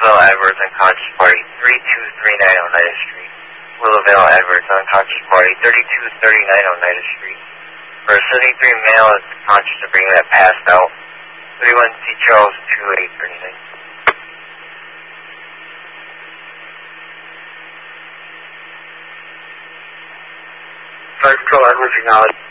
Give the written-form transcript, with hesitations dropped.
Willaville Edwards, unconscious party, 3239 Oneida Street. Willaville Edwards, unconscious party, 3239 Oneida Street. For a 73 male is conscious of bringing that passed out. 31 C. Charles, 2839. Flight Control Edwards, acknowledge.